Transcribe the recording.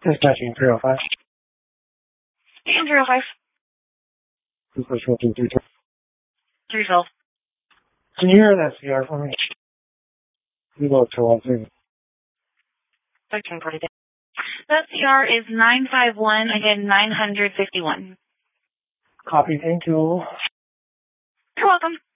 Dispatching 305. 305. Super Smoking 312. 312. Can you hear that CR for me? You go to 13. 1340. That CR is 951, again, 951. Copy, thank you. You're welcome.